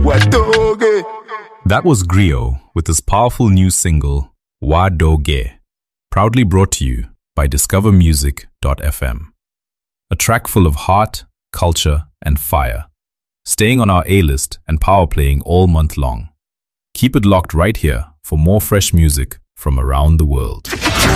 Wadoge. That was Griot with his powerful new single, Wadoge, proudly brought to you by discovermusic.fm. A track full of heart, culture, and fire, staying on our A-list and power playing all month long. Keep it locked right here for more fresh music from around the world.